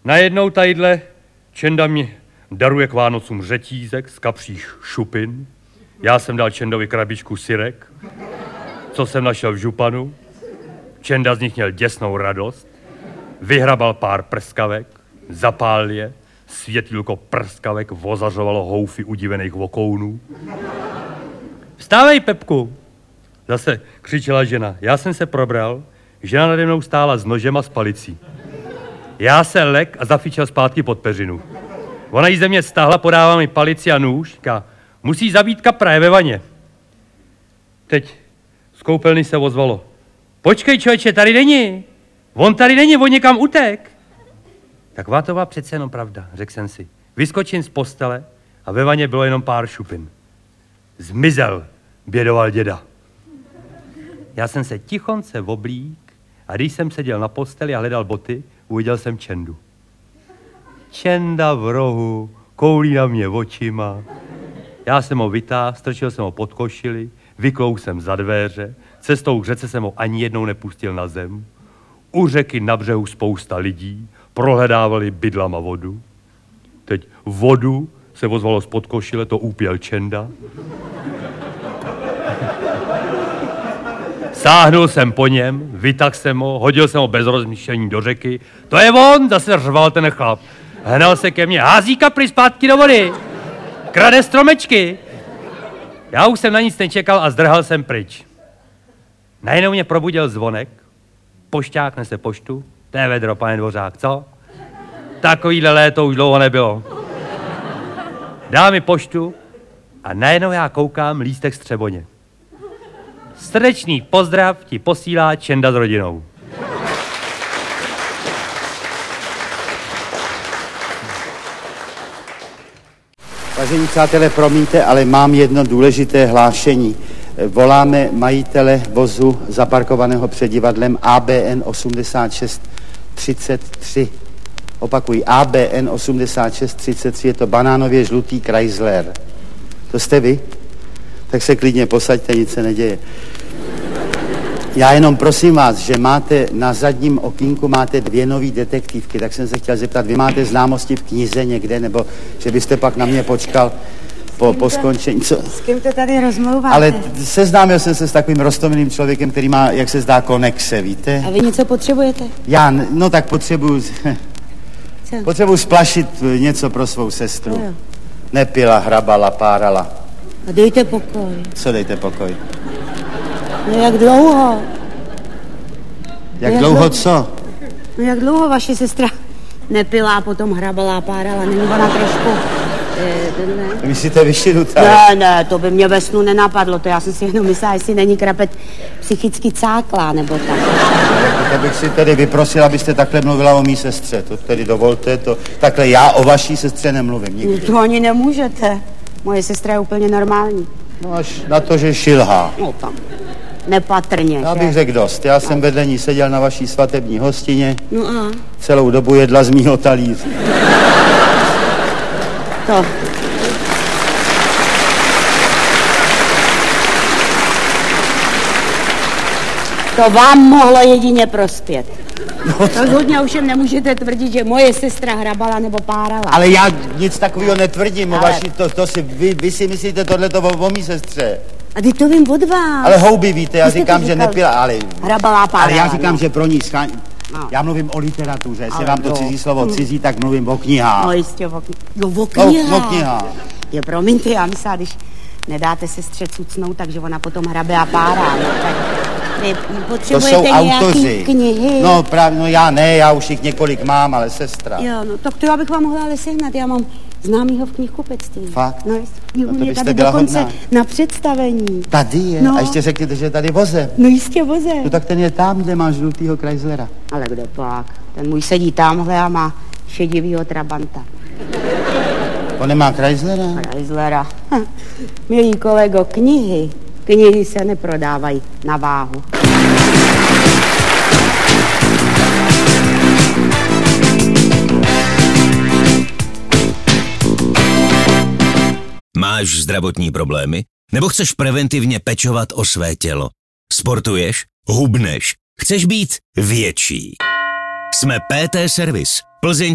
Najednou tadyhle Čenda mi daruje k Vánocům řetízek z kapřích šupin. Já jsem dal Čendovi krabičku syrek, co jsem našel v županu. Čenda z nich měl děsnou radost. Vyhrabal pár prskavek, zapálil je, světýlko prskavek vozařovalo houfy udivených vokounů. Vstávej, Pepku, zase křičela žena. Já jsem se probral, žena nade mnou stála s nožem a s palicí. Já se lek a zafičel zpátky pod peřinu. Ona jí ze mě stáhla, podává mi palici a nůž, říká, musí zabít kapra, je ve vaně. Teď z koupelny se ozvalo. Počkej, člověče, tady není. On tady není, on někam utek. Taková to byla přece jenom pravda, řekl jsem si. Vyskočím z postele a ve vaně bylo jenom pár šupin. Zmizel, bědoval děda. Já jsem se tichonce oblík a když jsem seděl na posteli a hledal boty, uviděl jsem Čendu. Čenda v rohu, koulí na mě očima. Já jsem ho vytáhl, strčil jsem ho pod košili, vyklou jsem za dveře, cestou k řece jsem ho ani jednou nepustil na zem. U řeky na břehu spousta lidí, prohledávali bydlama vodu. Teď vodu se ozvalo spod košile, to úpěl Čenda. Sáhnul jsem po něm, vytáhl jsem ho, hodil jsem ho bez rozmýšlení do řeky. To je on, zase řval ten chlap. Hnal se ke mně, hází kapry zpátky do vody. Krade stromečky. Já už jsem na nic nečekal a zdrhal jsem pryč. Najednou mě probudil zvonek. Pošťák nese poštu. To je vedro, pane Dvořák, co? Takovýhle léto už dlouho nebylo. Dá mi poštu a najednou já koukám lístek z Třeboně. Srdečný pozdrav ti posílá Čenda s rodinou. Vážení přátelé, promiňte, ale mám jedno důležité hlášení. Voláme majitele vozu zaparkovaného před divadlem ABN 8633. Opakuji, ABN 8633, je to banánově žlutý Chrysler. To jste vy? Tak se klidně posaďte, nic se neděje. Já jenom prosím vás, že máte na zadním okýnku máte 2 nový detektivky, tak jsem se chtěl zeptat, vy máte známosti v knize někde, nebo že byste pak na mě počkal po skončení. Co? S kým to tady rozmlouváte? Ale seznámil jsem se s takovým roztomilým člověkem, který má, jak se zdá, konexe, víte? A vy něco potřebujete? Já, no tak potřebuji splašit něco pro svou sestru. Jo. Nepila, hrabala, párala. A dejte pokoj. Co dejte pokoj? No jak dlouho? Jak dlouho co? No jak dlouho vaše sestra nepila a potom hrabala a párala? Není ona trošku... Ne? Myslíte vyšinutá? Ne, to by mě ve snu nenapadlo. To já jsem si jenom myslela, jestli není krapet psychicky cáklá, nebo tak. Tak bych si tedy vyprosil, abyste takhle mluvila o mý sestře. To tedy dovolte. Takhle já o vaší sestře nemluvím nikdy. To ani nemůžete. Moje sestra je úplně normální. No až na to, že šilhá. No tam, nepatrně, Já bych řekl dost. Já jsem vedle ní seděl na vaší svatební hostině. No a? Celou dobu jedla z mýho talíře. To vám mohlo jedině prospět. Rozhodně ovšem nemůžete tvrdit, že moje sestra hrabala nebo párala. Ale já nic takového netvrdím o vaší, vy si myslíte tohleto o mý sestře. A ty to vím od vás. Ale houby víte, já říkám, že nepila, ale... Hrabala, párala. Ale já říkám, no. že pro ní No. Já mluvím o literatuře, jestli vám to jo. cizí slovo cizí, tak mluvím o knihách. No jistě, o knihách. O knihách. Je, promiňte, já myslela, když nedáte sestře cucnout, takže ona potom hrabe a párá. No, tak vy potřebujete to jsou nějaký autoři. Knihy. No právě, no já ne, já už jich několik mám, ale sestra. Jo, no tak to já bych vám mohla ale sehnat, já mám známýho v knihkupectví. Fakt? No, No, to je byste tady byla dokonce hodná. na představení. Tady je, No. a ještě řekněte, že je tady voze. No jistě voze. No tak ten je tam, kde máš žlutýho Chryslera. Ale kde pak? Ten můj sedí tamhle a má šedivýho Trabanta. On nemá Chryslera? Chryslera. Milí kolego, knihy se neprodávají na váhu. Máš zdravotní problémy? Nebo chceš preventivně pečovat o své tělo? Sportuješ? Hubneš? Chceš být větší? Jsme PT Servis. Plzeň